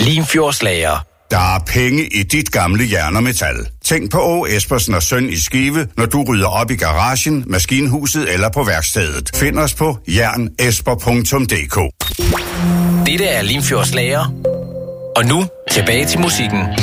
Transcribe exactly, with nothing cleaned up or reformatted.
Limfjordslager. Der er penge i dit gamle jern og metal. Tænk på Å Espersen og Søn i Skive, når du rydder op i garagen, maskinhuset eller på værkstedet. Find os på jernesper punktum d k. Dette er Limfjordslager. Og nu tilbage til musikken.